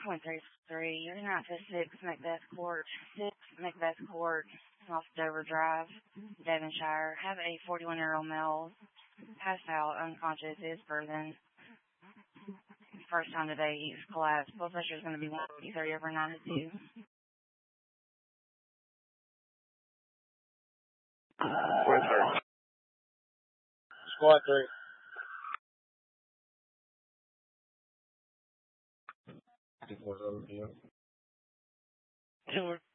133, you're out to 6 Macbeth Court, 6 Macbeth Court, off Dover Drive, Devonshire. Have a 41-year-old male passed out, unconscious, is breathing. First time today he's collapsed. Blood pressure is going to be 130/92. Squad 3. Over.